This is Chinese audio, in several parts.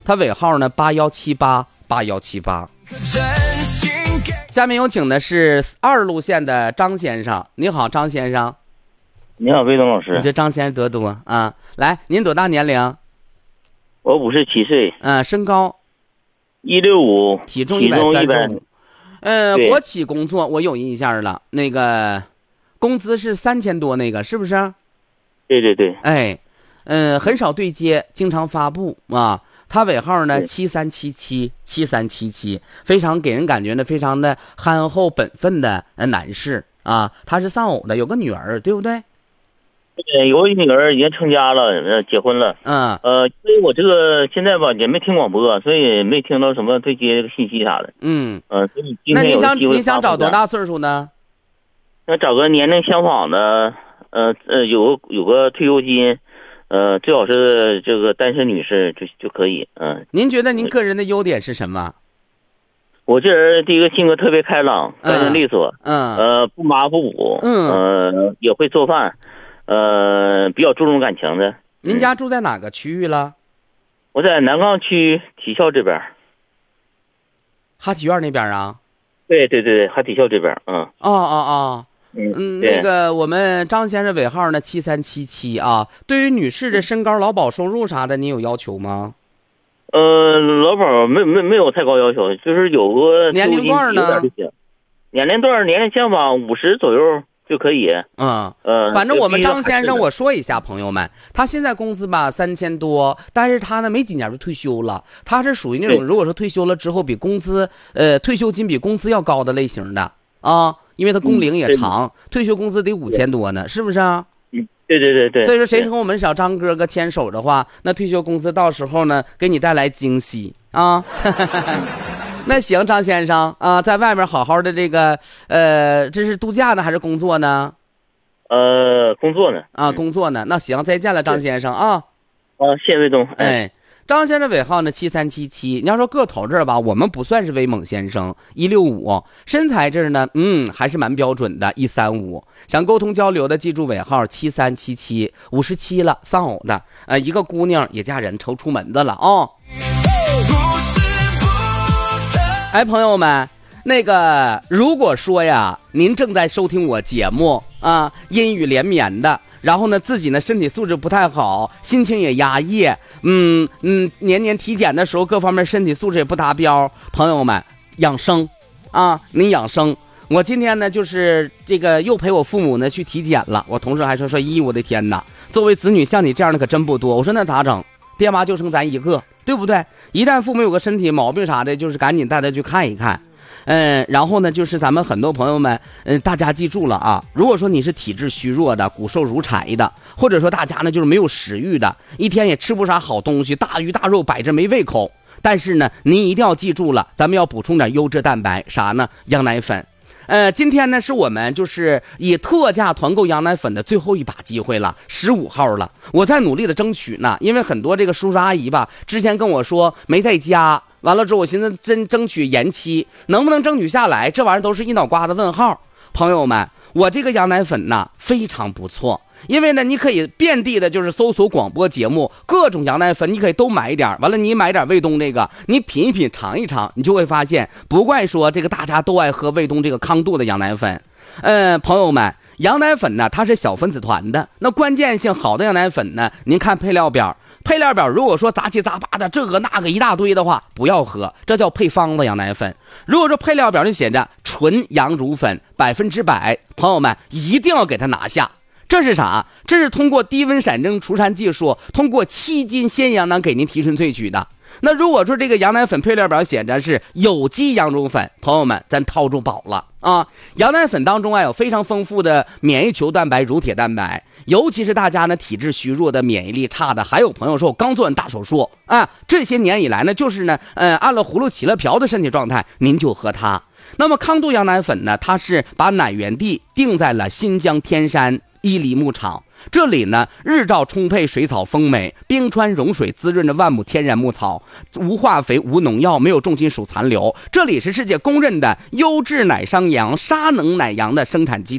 它尾号呢81788178。下面有请的是2路线的张先生。你好，张先生。 你好，魏东老师。 你这张先生多多啊！来，您多大年龄？ 我57岁。 身高 165， 体重135。 国企工作我有印象了，那个工资是3000多，那个是不是？ 对对对。 哎，很少对接，经常发布啊。他尾号呢73777377，非常给人感觉呢非常的憨厚本分的男士啊。他是丧偶的，有个女儿，对不对？ 对，有一女儿已经成家了，结婚了。因为我这个现在吧也没听广播，所以没听到什么对接信息啥的。所以今天有机会。 那你想找多大岁数呢？ 想找个年龄相仿的，有个退休金。最好是这个单身女士就可以。 您觉得您个人的优点是什么？ 我这人第一个性格特别开朗，干净利索，不马虎，也会做饭，比较注重感情的。 您家住在哪个区域了？ 我在南岗区体校这边。 哈体院那边啊？ 对对对，哈体校这边。 那个我们张先生尾号呢7377啊。对于女士的身高、劳保收入啥的，你有要求吗？ 劳保没有太高要求，就是有个年龄段呢？ 年龄段年龄相仿50左右就可以。 反正我们张先生，我说一下朋友们，他现在工资吧3000多，但是他呢没几年就退休了。他是属于那种如果说退休了之后比工资退休金比工资要高的类型的啊。因为他工龄也长，退休工资得5000多呢，是不是啊？ 对对对对。 所以说，谁和我们小张哥哥牵手的话，那退休工资到时候呢，给你带来惊喜啊！那行，张先生啊，在外面好好的这个，这是度假呢还是工作呢？ 工作呢。 工作呢。那行，再见了，张先生啊。 谢谢魏东。 张先生尾号呢7377。你要说个头这儿吧，我们不算是威猛先生165，身材这儿呢还是蛮标准的135。想沟通交流的记住尾号7377，57了，丧偶的，一个姑娘也嫁人愁出门的了啊。朋友们，那个如果说呀您正在收听我节目啊，阴雨连绵的，然后呢自己呢身体素质不太好，心情也压抑，年年体检的时候各方面身体素质也不达标，朋友们养生啊，您养生。我今天呢就是这个又陪我父母呢去体检了，我同事还说咦，我的天哪，作为子女像你这样的可真不多。我说那咋整，爹妈就剩咱一个，对不对？一旦父母有个身体毛病啥的，就是赶紧带他去看一看。然后呢就是咱们很多朋友们大家记住了啊，如果说你是体质虚弱的，骨瘦如柴的，或者说大家呢就是没有食欲的，一天也吃不啥好东西，大鱼大肉摆着没胃口，但是呢您一定要记住了，咱们要补充点优质蛋白，啥呢？羊奶粉。今天呢是我们就是以特价团购羊奶粉的最后一把机会了，15号了，我在努力的争取呢，因为很多这个叔叔阿姨吧之前跟我说没在家，完了之后我寻思争取延期，能不能争取下来，这玩意儿都是一脑瓜子问号。朋友们，我这个羊奶粉呢非常不错，因为呢你可以遍地的就是搜索广播节目，各种羊奶粉你可以都买一点，完了你买点卫东这个，你品一品尝一尝，你就会发现不怪说这个大家都爱喝卫东这个康度的羊奶粉。朋友们，羊奶粉呢它是小分子团的，那关键性好的羊奶粉呢，您看配料表如果说杂七杂八的这个那个一大堆的话，不要喝，这叫配方的羊奶粉。如果说配料表就写着纯羊乳粉100%，朋友们一定要给它拿下。这是啥？这是通过低温闪蒸除膻技术，通过7斤鲜羊囊给您提纯萃取的。那如果说这个羊奶粉配料表写着是有机羊乳粉，朋友们咱掏出宝了啊！羊奶粉当中有非常丰富的免疫球蛋白、乳铁蛋白，尤其是大家呢体质虚弱的、免疫力差的，还有朋友说我刚做完大手术啊，这些年以来呢就是呢按了葫芦起了瓢的身体状态，您就喝它。那么康度羊奶粉呢，它是把奶源地定在了新疆天山伊犁牧场，这里呢日照充沛，水草丰美，冰川融水滋润着万亩天然牧草，无化肥无农药，没有重金属残留，这里是世界公认的优质奶商羊、沙能奶羊的生产基地。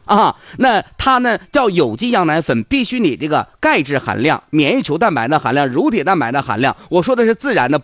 啊。那它呢叫有机羊奶粉，必须你这个钙质含量、免疫球蛋白的含量、乳铁蛋白的含量，我说的是自然的，